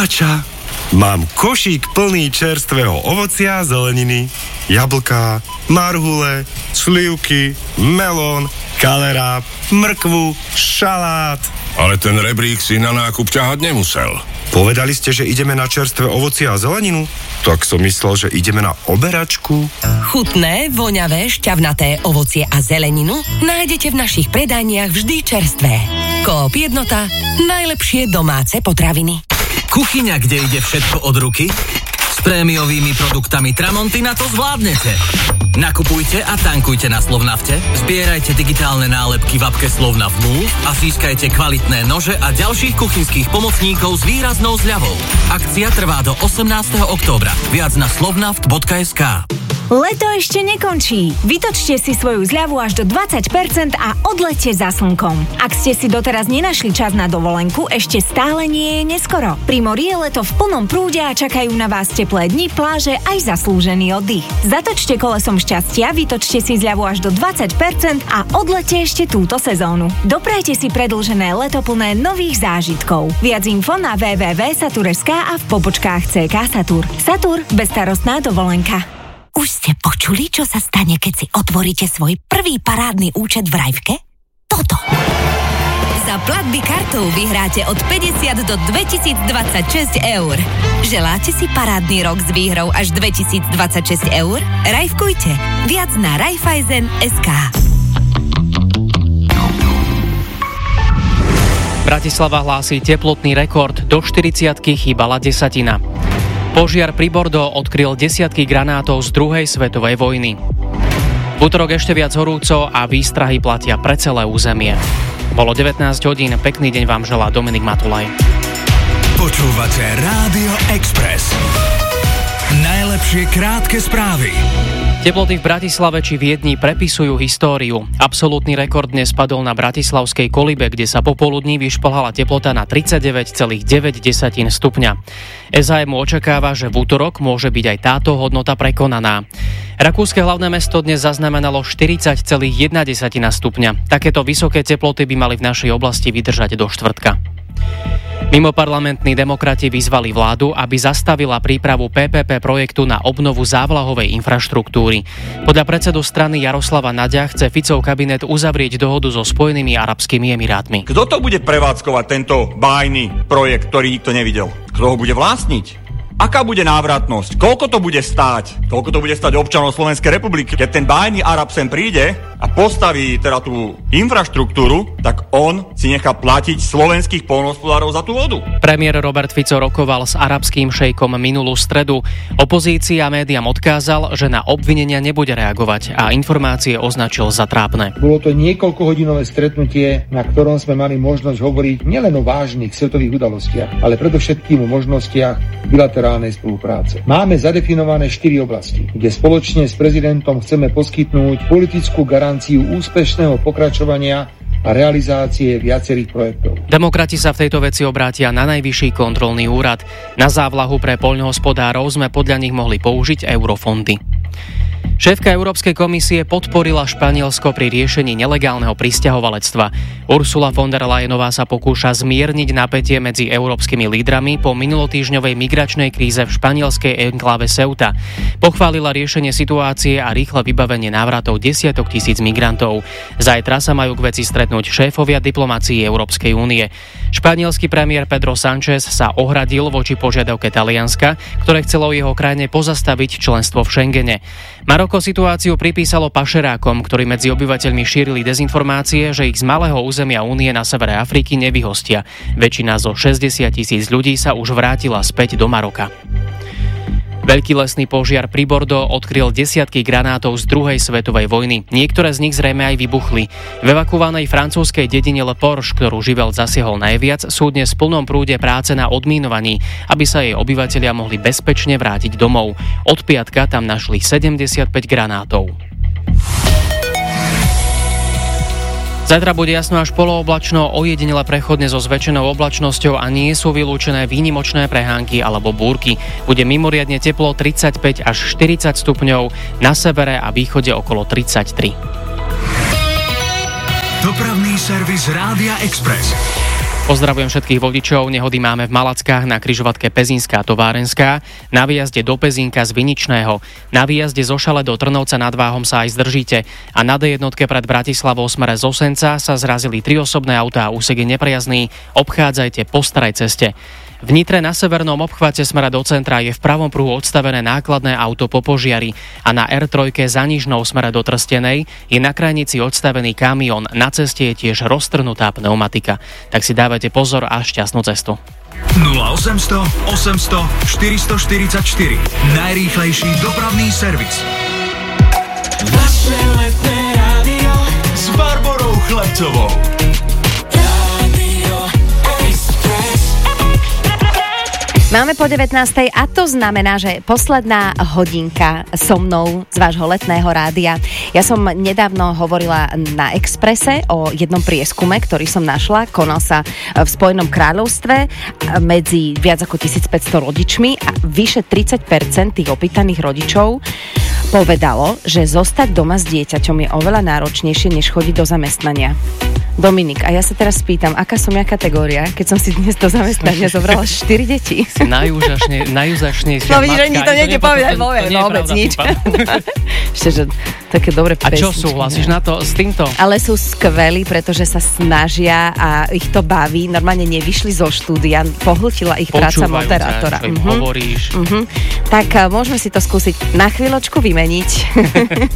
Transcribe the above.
Ča. Mám košík plný čerstvého ovocia a zeleniny. Jablká, marhule, slivky, melón, kaleráb, mrkvu, šalát. Ale ten rebrík si na nákup ťahať nemusel. Povedali ste, že ideme na čerstvé ovocie a zeleninu? Tak som myslel, že ideme na oberačku. Chutné, voňavé, šťavnaté ovocie a zeleninu nájdete v našich predajniach vždy čerstvé. Coop Jednota, najlepšie domáce potraviny. Kuchyňa, kde ide všetko od ruky? S prémiovými produktami Tramontina to zvládnete. Nakupujte a tankujte na Slovnafte, zbierajte digitálne nálepky v apke Slovnaft Move a získajte kvalitné nože a ďalších kuchynských pomocníkov s výraznou zľavou. Akcia trvá do 18. októbra. Viac na slovnaft.sk. Leto ešte nekončí. Vytočte si svoju zľavu až do 20% a odlete za slnkom. Ak ste si doteraz nenašli čas na dovolenku, ešte stále nie je neskoro. Pri mori je leto v plnom prúde a čakajú na vás teplé dni, pláže aj zaslúžený oddych. Zatočte kolesom šťastia, vytočte si zľavu až do 20% a odlete ešte túto sezónu. Doprajte si predĺžené leto plné nových zážitkov. Viac info na www.satur.sk a v pobočkách CK Satur. Satur, bezstarostná dovolenka. Už ste počuli, čo sa stane, keď si otvoríte svoj prvý parádny účet v Rajvke? Toto. Za platby kartou vyhráte od 50 do 2026 eur. Želáte si parádny rok s výhrou až 2026 eur? Rajvkujte. Viac na Raiffeisen.sk. Bratislava hlási teplotný rekord. Do 40-ky chýbala desatina. Požiar pri Bordeaux odkryl desiatky granátov z druhej svetovej vojny. V utorok ešte viac horúco a výstrahy platia pre celé územie. Bolo 19 hodín, pekný deň vám želá Dominik Matulaj. Počúvate Rádio Express. Najlepšie krátke správy. Teploty v Bratislave či Viedni prepisujú históriu. Absolútny rekord dnes spadol na bratislavskej Kolibe, kde sa popoludní vyšplhala teplota na 39,9 stupňa. SHM očakáva, že v utorok môže byť aj táto hodnota prekonaná. Rakúske hlavné mesto dnes zaznamenalo 40,1 stupňa. Takéto vysoké teploty by mali v našej oblasti vydržať do štvrtka. Mimoparlamentní demokrati vyzvali vládu, aby zastavila prípravu PPP projektu na obnovu závlahovej infraštruktúry. Podľa predsedu strany Jaroslava Naďa chce Ficov kabinet uzavrieť dohodu so Spojenými arabskými emirátmi. Kto to bude prevádzkovať, tento bájny projekt, ktorý nikto nevidel? Kto ho bude vlastniť? Aká bude návratnosť? Koľko to bude stáť? Koľko to bude stáť občanov Slovenskej republiky? Keď ten bájny Arab sem príde a postaví teda tú infraštruktúru, tak on si nechá platiť slovenských poľnohospodárov za tú vodu. Premiér Robert Fico rokoval s arabským šejkom minulú stredu. Opozícia médiám odkázal, že na obvinenia nebude reagovať a informácie označil za trápne. Bolo to niekoľkohodinové stretnutie, na ktorom sme mali možnosť hovoriť nielen o vážnych svetových udalostiach, ale predovšetkým o možnostiach bilaterálnej spolupráce. Máme zadefinované 4 oblasti, kde spoločne s prezidentom chceme poskytnúť politickú garanciu úspešného pokračovania a realizácie viacerých projektov. Demokrati sa v tejto veci obrátia na Najvyšší kontrolný úrad. Na závlahu pre poľnohospodárov sme podľa nich mohli použiť eurofondy. Šéfka Európskej komisie podporila Španielsko pri riešení nelegálneho prisťahovalectva. Ursula von der Leyenová sa pokúša zmierniť napätie medzi európskymi lídrami po minulotýždňovej migračnej kríze v španielskej enkláve Ceuta. Pochválila riešenie situácie a rýchle vybavenie návratov desiatok tisíc migrantov. Zajtra sa majú k veci stretnúť šéfovia diplomácií Európskej únie. Španielský premiér Pedro Sánchez sa ohradil voči požiadavke Talianska, ktoré chcelo jeho krajine pozastaviť členstvo v Schengene. Maroko situáciu pripísalo pašerákom, ktorí medzi obyvateľmi šírili dezinformácie, že ich z malého územia únie na severe Afriky nevyhostia. Väčšina zo 60 000 ľudí sa už vrátila späť do Maroka. Veľký lesný požiar pri Bordeaux odkryl desiatky granátov z druhej svetovej vojny. Niektoré z nich zrejme aj vybuchli. V evakuovanej francúzskej dedine Le Porche, ktorú živel zasiahol najviac, sú dnes v plnom prúde práce na odmínovaní, aby sa jej obyvatelia mohli bezpečne vrátiť domov. Od piatka tam našli 75 granátov. Zajtra bude jasno až polooblačno, ojedinele prechodne so zväčšenou oblačnosťou a nie sú vylúčené výnimočné prehánky alebo búrky. Bude mimoriadne teplo 35 až 40 stupňov, na severe a východe okolo 33. Dopravný servis Rádia Express. Pozdravujem všetkých vodičov, nehody máme v Malackách na križovatke Pezínská Továrenská, na výjazde do Pezínka z Viničného, na výjazde zo Šale do Trnovca nad Váhom sa aj zdržíte a na D1 pred Bratislavou smere z Osenca sa zrazili 3 osobné autá a úsek je nepriazný, obchádzajte po starej ceste. V Nitre na severnom obchvate smera do centra je v pravom pruhu odstavené nákladné auto po požiari a na R3 za Nižnou smere do Trstenej je na krajnici odstavený kamión. Na ceste je tiež roztrhnutá pneumatika. Tak si dávajte pozor a šťastnú cestu. 0800 800 444 najrýchlejší dopravný servis. Vaše letné rádio s Barborou Chlebcovou. Máme po 19. a to znamená, že posledná hodinka so mnou z vášho letného rádia. Ja som nedávno hovorila na Expresse o jednom prieskume, ktorý som našla. Konal sa v Spojenom kráľovstve medzi viac ako 1500 rodičmi a vyše 30% tých opýtaných rodičov povedalo, že zostať doma s dieťaťom je oveľa náročnejšie, než chodiť do zamestnania. Dominik, a ja sa teraz spýtam, aká som ja kategória, keď som si dnes do zamestnania zobrala 4 deti? Najúžašnejšia matka. No vidíš, že to nejde povedať, vôbec nič. Ešte, že také dobré pesničky. A čo súhlasíš na to s týmto? Ale sú skvelí, pretože sa snažia a ich to baví. Normálne nevyšli zo štúdia, pohltila ich práca moderátora. Čo im hovoríš. Tak môžeme si to skúsiť na chvíľočku vymeniť.